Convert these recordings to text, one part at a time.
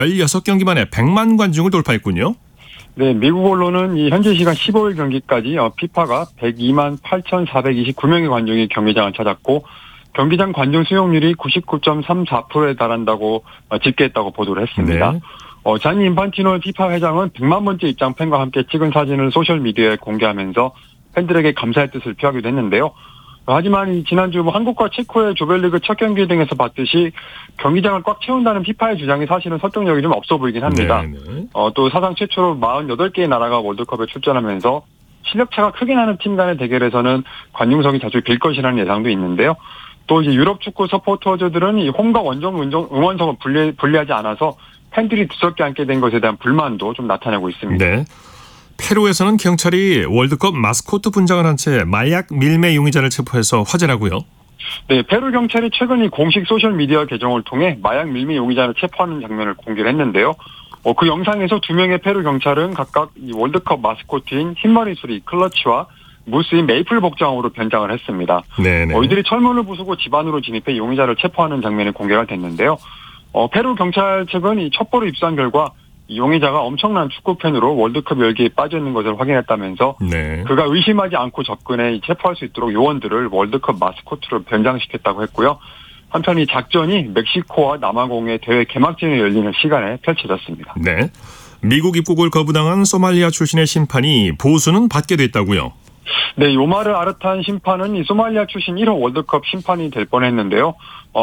16경기 만에 100만 관중을 돌파했군요. 네, 미국 언론은 이 현지 시간 15일 경기까지 피파가 102만 8,429명의 관중이 경기장을 찾았고 경기장 관중 수용률이 99.34%에 달한다고 집계했다고 보도를 했습니다. 네. 자니 인판티노 피파 회장은 100만 번째 입장 팬과 함께 찍은 사진을 소셜미디어에 공개하면서 팬들에게 감사의 뜻을 표하기도 했는데요. 하지만 지난주 한국과 체코의 조별리그 첫 경기 등에서 봤듯이 경기장을 꽉 채운다는 피파의 주장이 사실은 설득력이 좀 없어 보이긴 합니다. 또 사상 최초로 48개의 나라가 월드컵에 출전하면서 실력차가 크게 나는 팀 간의 대결에서는 관중석이 자주 빌 것이라는 예상도 있는데요. 또 이제 유럽 축구 서포터즈들은 이 홈과 원정 응원석을 분리하지 않아서 팬들이 두껍게 앉게 된 것에 대한 불만도 좀 나타내고 있습니다. 네. 페루에서는 경찰이 월드컵 마스코트 분장을 한 채 마약 밀매 용의자를 체포해서 화제라고요. 네, 페루 경찰이 최근 이 공식 소셜미디어 계정을 통해 마약 밀매 용의자를 체포하는 장면을 공개를 했는데요. 그 영상에서 두 명의 페루 경찰은 각각 이 월드컵 마스코트인 흰머리 수리 클러치와 무스인 메이플 복장으로 변장을 했습니다. 이들이 철문을 부수고 집 안으로 진입해 용의자를 체포하는 장면이 공개가 됐는데요. 페루 경찰 측은 이 첩보를 입수한 결과 이 용의자가 엄청난 축구 팬으로 월드컵 열기에 빠져 있는 것을 확인했다면서 그가 의심하지 않고 접근해 체포할 수 있도록 요원들을 월드컵 마스코트로 변장시켰다고 했고요. 한편 이 작전이 멕시코와 남아공의 대회 개막전이 열리는 시간에 펼쳐졌습니다. 네, 미국 입국을 거부당한 소말리아 출신의 심판이 보수는 받게 됐다고요. 네, 요마르 아르탄 심판은 이 소말리아 출신 1호 월드컵 심판이 될 뻔했는데요.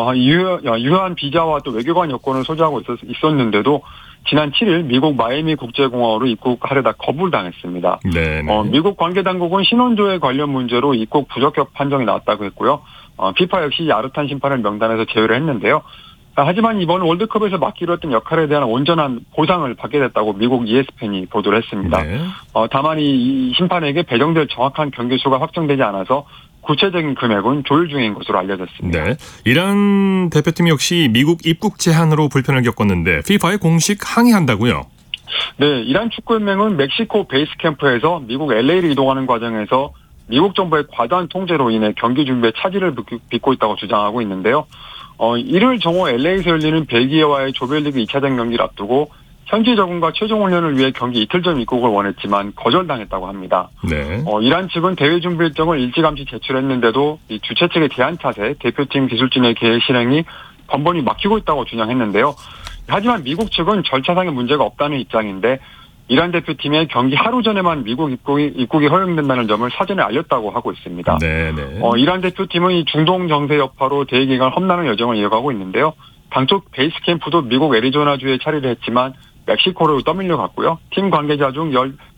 유효한 비자와 또 외교관 여권을 소지하고 있었는데도 지난 7일 미국 마이애미 국제공항으로 입국하려다 거부를 당했습니다. 미국 관계당국은 신원조회 관련 문제로 입국 부적격 판정이 나왔다고 했고요. 피파 역시 아르탄 심판을 명단에서 제외를 했는데요. 하지만 이번 월드컵에서 맡기로 했던 역할에 대한 온전한 보상을 받게 됐다고 미국 ESPN이 보도를 했습니다. 다만 이 심판에게 배정될 정확한 경기 수가 확정되지 않아서 구체적인 금액은 조율 중인 것으로 알려졌습니다. 네, 이란 대표팀 역시 미국 입국 제한으로 불편을 겪었는데 피파에 공식 항의한다고요? 네, 이란 축구연맹은 멕시코 베이스 캠프에서 미국 LA로 이동하는 과정에서 미국 정부의 과도한 통제로 인해 경기 준비에 차질을 빚고 있다고 주장하고 있는데요. 일요일 정오 LA에서 열리는 벨기에와의 조별리그 2차전 경기를 앞두고 현지 적응과 최종 훈련을 위해 경기 이틀 전 입국을 원했지만 거절당했다고 합니다. 이란 측은 대회 준비 일정을 일찌감치 제출했는데도 이 주최 측의 제한 탓에 대표팀 기술진의 계획 실행이 번번이 막히고 있다고 주장했는데요. 하지만 미국 측은 절차상의 문제가 없다는 입장인데 이란 대표팀의 경기 하루 전에만 미국 입국이 허용된다는 점을 사전에 알렸다고 하고 있습니다. 이란 대표팀은 이 중동 정세 여파로 대회 기간 험난한 여정을 이어가고 있는데요. 당초 베이스 캠프도 미국 애리조나주에 차리를 했지만 멕시코로 떠밀려 갔고요. 팀 관계자 중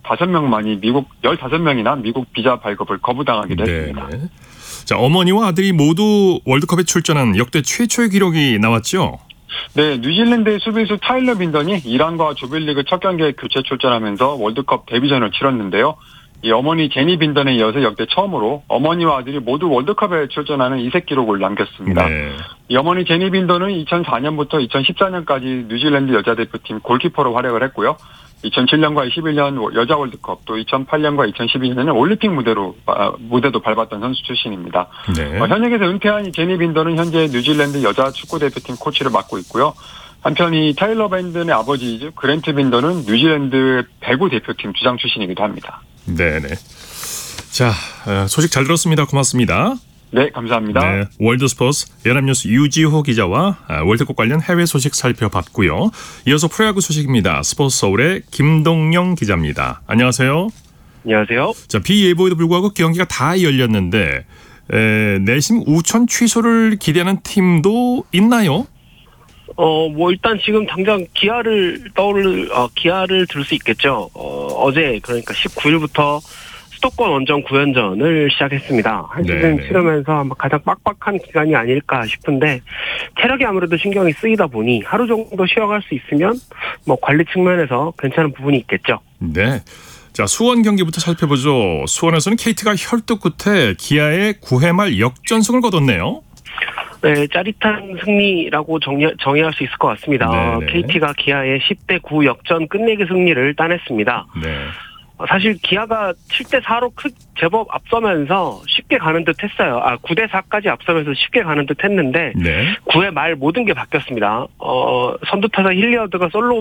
15명이나 미국 비자 발급을 거부당하기도 했습니다. 자, 어머니와 아들이 모두 월드컵에 출전한 역대 최초의 기록이 나왔죠? 네, 뉴질랜드의 수비수 타일러 빈던이 이란과 조별리그 첫 경기에 교체 출전하면서 월드컵 데뷔전을 치렀는데요. 이 어머니 제니 빈던에 이어서 역대 처음으로 어머니와 아들이 모두 월드컵에 출전하는 이색 기록을 남겼습니다. 이 어머니 제니 빈던은 2004년부터 2014년까지 뉴질랜드 여자대표팀 골키퍼로 활약을 했고요. 2007년과 2021년 여자 월드컵 또 2008년과 2012년에는 올림픽 무대도 밟았던 선수 출신입니다. 현역에서 은퇴한 제니 빈던은 현재 뉴질랜드 여자 축구대표팀 코치를 맡고 있고요. 한편 이 타일러 빈던의 아버지 그랜트 빈던은 뉴질랜드 배구 대표팀 주장 출신이기도 합니다. 자, 소식 잘 들었습니다. 고맙습니다. 네, 감사합니다. 월드스포츠 연합뉴스 유지호 기자와 월드컵 관련 해외 소식 살펴봤고요. 이어서 프로야구 소식입니다. 스포츠 서울의 김동영 기자입니다. 안녕하세요. 안녕하세요. 자, 비 예보에도 불구하고 경기가 다 열렸는데 내심 우천 취소를 기대하는 팀도 있나요? 일단 지금 당장 기아를 들 수 있겠죠. 어제 그러니까 19일부터 수도권 원정 9연전을 시작했습니다. 한 시즌 치르면서 가장 빡빡한 기간이 아닐까 싶은데 체력이 아무래도 신경이 쓰이다 보니 하루 정도 쉬어갈 수 있으면 관리 측면에서 괜찮은 부분이 있겠죠. 네. 자, 수원 경기부터 살펴보죠. 수원에서는 KT가 혈투 끝에 기아의 9회 말 역전승을 거뒀네요. 네, 짜릿한 승리라고 정의할 수 있을 것 같습니다. KT가 기아의 10대 9 역전 끝내기 승리를 따냈습니다. 사실 기아가 7대4로 제법 앞서면서 쉽게 가는 듯 했어요. 9대4까지 앞서면서 쉽게 가는 듯 했는데, 네. 9회 말 모든 게 바뀌었습니다. 선두 타자 힐리어드가 솔로